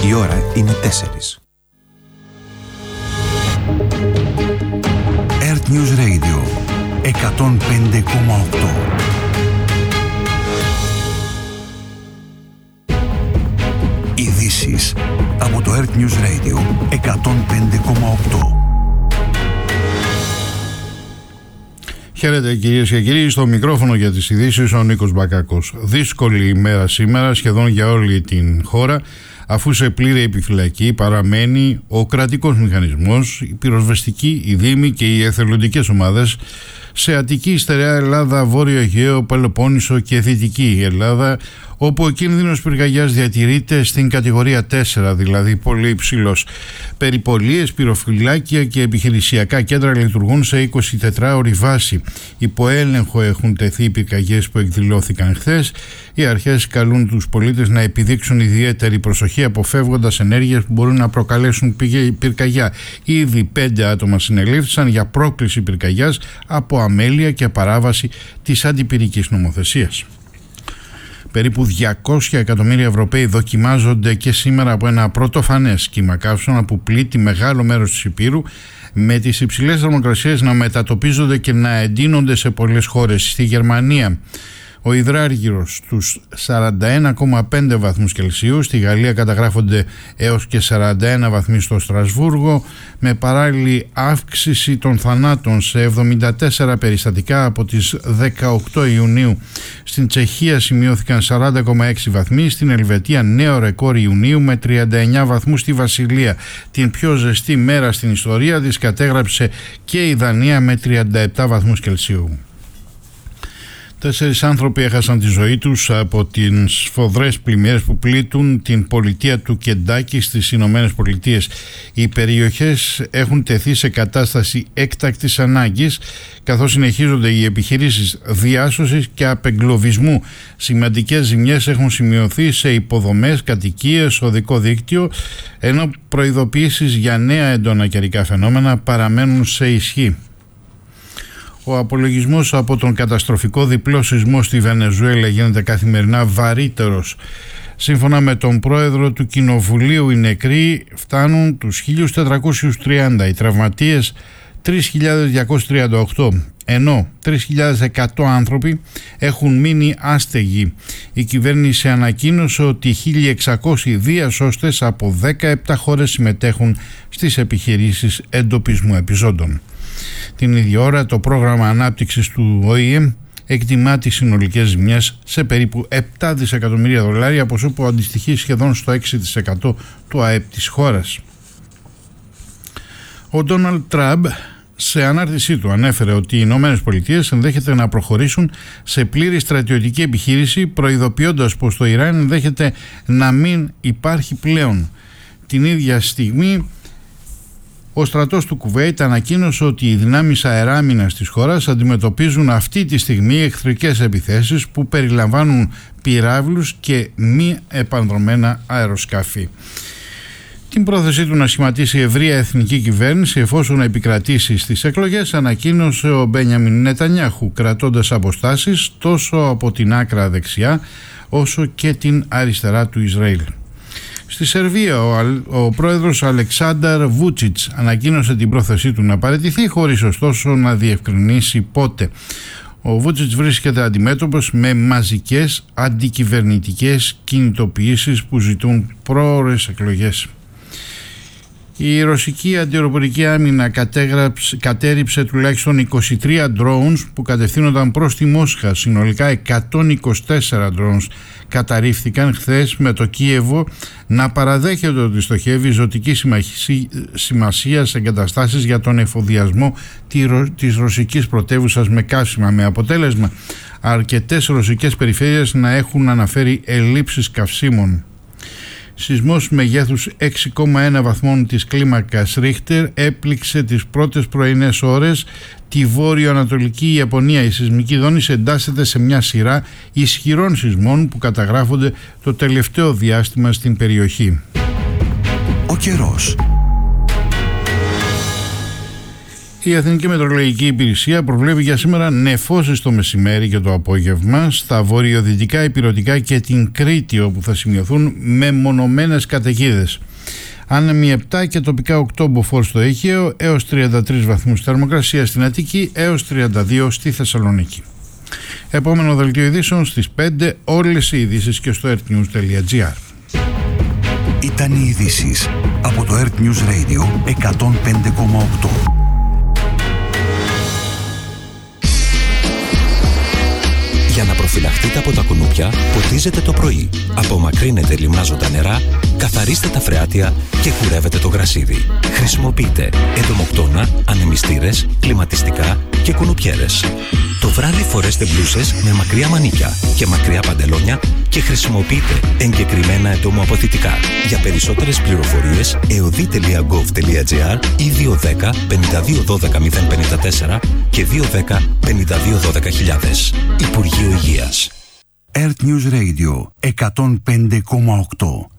Η ώρα είναι 4. Earth News Radio 105,8. Ειδήσεις από το Earth News Radio 105,8. Χαίρετε κυρίες και κύριοι, στο μικρόφωνο για τις ειδήσεις ο Νίκος Μπακάκος. Δύσκολη ημέρα σήμερα σχεδόν για όλη την χώρα, αφού σε πλήρη επιφυλακή παραμένει ο κρατικός μηχανισμός, η πυροσβεστική, οι δήμοι και οι εθελοντικές ομάδες σε Αττική, Στερεά Ελλάδα, Βόρειο Αιγαίο, Πελοπόννησο και Δυτική Ελλάδα, όπου ο κίνδυνος πυρκαγιάς διατηρείται στην κατηγορία 4, δηλαδή πολύ υψηλός. Περιπολίες, πυροφυλάκια και επιχειρησιακά κέντρα λειτουργούν σε 24ωρη βάση. Υπό έλεγχο έχουν τεθεί οι πυρκαγιές που εκδηλώθηκαν χθες. Οι αρχές καλούν τους πολίτες να επιδείξουν ιδιαίτερη προσοχή, αποφεύγοντας ενέργειες που μπορούν να προκαλέσουν πυρκαγιά. Ήδη 5 άτομα συνελήφθησαν για πρόκληση πυρκαγιάς από αμέλεια και παράβαση της αντιπυρικής νομοθεσίας. Περίπου 200 εκατομμύρια Ευρωπαίοι δοκιμάζονται και σήμερα από ένα πρωτοφανές κύμα καύσωνα που πλήττει μεγάλο μέρος της Υπήρου, με τις υψηλές θερμοκρασίες να μετατοπίζονται και να εντείνονται σε πολλές χώρες. Στη Γερμανία ο υδράργυρος στους 41,5 βαθμούς Κελσίου, στη Γαλλία καταγράφονται έως και 41 βαθμοί στο Στρασβούργο, με παράλληλη αύξηση των θανάτων σε 74 περιστατικά από τις 18 Ιουνίου. Στην Τσεχία σημειώθηκαν 40,6 βαθμοί, στην Ελβετία νέο ρεκόρ Ιουνίου με 39 βαθμούς. Στη Βασιλεία την πιο ζεστή μέρα στην ιστορία της κατέγραψε και η Δανία με 37 βαθμούς Κελσίου. 4 άνθρωποι έχασαν τη ζωή τους από τις σφοδρές πλημμύρες που πλήττουν την πολιτεία του Κεντάκι στις Ηνωμένες Πολιτείες. Οι περιοχές έχουν τεθεί σε κατάσταση έκτακτης ανάγκης, καθώς συνεχίζονται οι επιχειρήσεις διάσωσης και απεγκλωβισμού. Σημαντικές ζημιές έχουν σημειωθεί σε υποδομές, κατοικίες, οδικό δίκτυο, ενώ προειδοποιήσεις για νέα έντονα καιρικά φαινόμενα παραμένουν σε ισχύ. Ο απολογισμός από τον καταστροφικό διπλό σεισμό στη Βενεζουέλα γίνεται καθημερινά βαρύτερος. Σύμφωνα με τον πρόεδρο του Κοινοβουλίου, οι νεκροί φτάνουν τους 1.430, οι τραυματίες 3.238, ενώ 3.100 άνθρωποι έχουν μείνει άστεγοι. Η κυβέρνηση ανακοίνωσε ότι 1.600 διασώστες από 17 χώρες συμμετέχουν στις επιχειρήσεις εντοπισμού επιζώντων. Την ίδια ώρα το πρόγραμμα ανάπτυξης του ΟΗΕ εκτιμά τις συνολικές ζημιές σε περίπου 7 δισεκατομμύρια δολάρια, ποσό που αντιστοιχεί σχεδόν στο 6% του ΑΕΠ της χώρας. Ο Ντόναλντ Τραμπ σε ανάρτησή του ανέφερε ότι οι Ηνωμένες Πολιτείες ενδέχεται να προχωρήσουν σε πλήρη στρατιωτική επιχείρηση, προειδοποιώντας πως το Ιράν ενδέχεται να μην υπάρχει πλέον. Την ίδια στιγμή ο στρατός του Κουβέιτ ανακοίνωσε ότι οι δυνάμεις αεράμινας της χώρας αντιμετωπίζουν αυτή τη στιγμή εχθρικές επιθέσεις που περιλαμβάνουν πυράβλους και μη επανδρομένα αεροσκάφη. Την πρόθεσή του να σχηματίσει ευρεία εθνική κυβέρνηση εφόσον επικρατήσει στις εκλογές ανακοίνωσε ο Μπένιαμιν Νετανιάχου, κρατώντας αποστάσεις τόσο από την άκρα δεξιά όσο και την αριστερά του Ισραήλ. Στη Σερβία ο πρόεδρος Αλεξάνταρ Βούτσιτς ανακοίνωσε την πρόθεσή του να παραιτηθεί, χωρίς ωστόσο να διευκρινίσει πότε. Ο Βούτσιτς βρίσκεται αντιμέτωπος με μαζικές αντικυβερνητικές κινητοποιήσεις που ζητούν πρόωρες εκλογές. Η ρωσική αντιαεροπορική άμυνα κατέριψε τουλάχιστον 23 drones που κατευθύνονταν προς τη Μόσχα. Συνολικά 124 drones καταρρίφθηκαν χθες, με το Κίεβο να παραδέχεται ότι στοχεύει ζωτική σημασία σε εγκαταστάσεις για τον εφοδιασμό της ρωσικής πρωτεύουσας με καύσιμα, με αποτέλεσμα αρκετές ρωσικές περιφέρειες να έχουν αναφέρει ελλείψεις καυσίμων. Σεισμός μεγέθους 6,1 βαθμών της κλίμακας Ρίχτερ έπληξε τις πρώτες πρωινές ώρες τη βόρειο-ανατολική Ιαπωνία. Η σεισμική δόνηση εντάσσεται σε μια σειρά ισχυρών σεισμών που καταγράφονται το τελευταίο διάστημα στην περιοχή. Ο καιρός. Η Εθνική Μετεωρολογική Υπηρεσία προβλέπει για σήμερα νεφώσεις το μεσημέρι και το απόγευμα στα βορειοδυτικά, ηπειρωτικά και την Κρήτη, όπου θα σημειωθούν μεμονωμένες καταιγίδες. Άνεμοι 7 και τοπικά 8 μποφόρ στο Αίγαιο, έως 33 βαθμούς θερμοκρασία στην Αττική, έως 32 στη Θεσσαλονίκη. Επόμενο δελτίο ειδήσεων στις 5, όλες οι ειδήσεις και στο earthnews.gr. Ήταν οι ειδήσεις από το Earth News Radio 105,8. Για να προφυλαχτείτε από τα κουνούπια, ποτίζετε το πρωί. Απομακρύνετε λιμνάζοντα νερά, καθαρίστε τα φρεάτια και κουρεύετε το γρασίδι. Χρησιμοποιείτε εντομοκτώνα, ανεμιστήρες, κλιματιστικά και κουνουπιέρες. Το βράδυ φορέστε μπλούσες με μακριά μανίκια και μακριά παντελόνια και χρησιμοποιείτε εγκεκριμένα εντομοαποθητικά. Για περισσότερες πληροφορίες, eodi.gov.gr ή 210 52 12 054 και 210 52 12 000. Υπουργείο Υγείας. Earth News Radio 105,8.